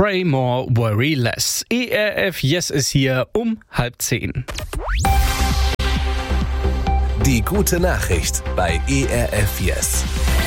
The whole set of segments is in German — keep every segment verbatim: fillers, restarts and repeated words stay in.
Pray More, Worry Less. E R F Yes ist hier um halb zehn. Die gute Nachricht bei E R F Yes.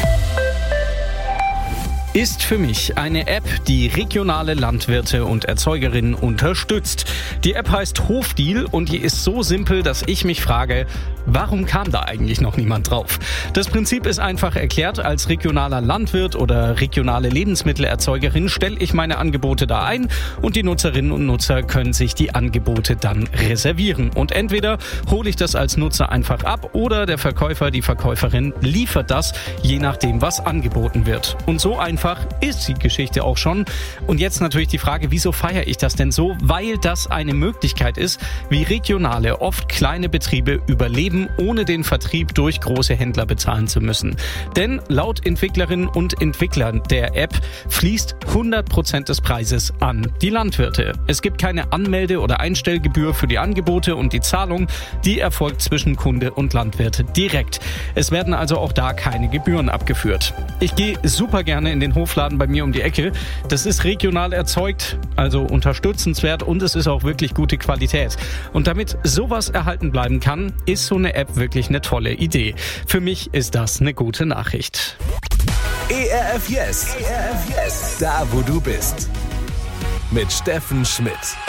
Ist für mich eine App, die regionale Landwirte und Erzeugerinnen unterstützt. Die App heißt Hofdeal und die ist so simpel, dass ich mich frage, warum kam da eigentlich noch niemand drauf? Das Prinzip ist einfach erklärt. Als regionaler Landwirt oder regionale Lebensmittelerzeugerin stelle ich meine Angebote da ein und die Nutzerinnen und Nutzer können sich die Angebote dann reservieren. Und entweder hole ich das als Nutzer einfach ab oder der Verkäufer, die Verkäuferin liefert das, je nachdem, was angeboten wird. Und so einfach ist die Geschichte auch schon. Und jetzt natürlich die Frage, wieso feiere ich das denn so? Weil das eine Möglichkeit ist, wie regionale, oft kleine Betriebe überleben, ohne den Vertrieb durch große Händler bezahlen zu müssen. Denn laut Entwicklerinnen und Entwicklern der App fließt hundert Prozent des Preises an die Landwirte. Es gibt keine Anmelde- oder Einstellgebühr für die Angebote und die Zahlung, die erfolgt zwischen Kunde und Landwirte direkt. Es werden also auch da keine Gebühren abgeführt. Ich gehe super gerne in den Hofladen bei mir um die Ecke. Das ist regional erzeugt, also unterstützenswert und es ist auch wirklich gute Qualität. Und damit sowas erhalten bleiben kann, ist so eine App wirklich eine tolle Idee. Für mich ist das eine gute Nachricht. E R F Yes. E R F Yes. Da, wo du bist. Mit Steffen Schmidt.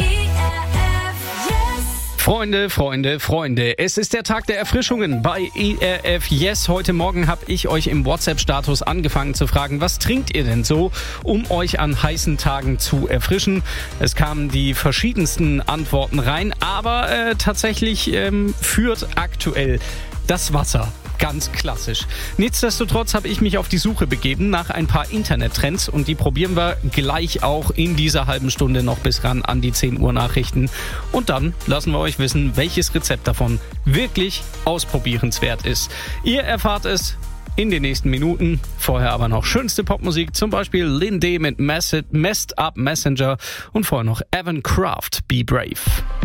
Freunde, Freunde, Freunde, es ist der Tag der Erfrischungen bei E R F Yes. Heute Morgen habe ich euch im WhatsApp-Status angefangen zu fragen, was trinkt ihr denn so, um euch an heißen Tagen zu erfrischen? Es kamen die verschiedensten Antworten rein, aber äh, tatsächlich ähm, führt aktuell das Wasser. Ganz klassisch. Nichtsdestotrotz habe ich mich auf die Suche begeben nach ein paar Internettrends und die probieren wir gleich auch in dieser halben Stunde noch bis ran an die zehn Uhr Nachrichten. Und dann lassen wir euch wissen, welches Rezept davon wirklich ausprobierenswert ist. Ihr erfahrt es in den nächsten Minuten. Vorher aber noch schönste Popmusik, zum Beispiel Lin D mit Messed Up Messenger und vorher noch Evan Kraft, Be Brave.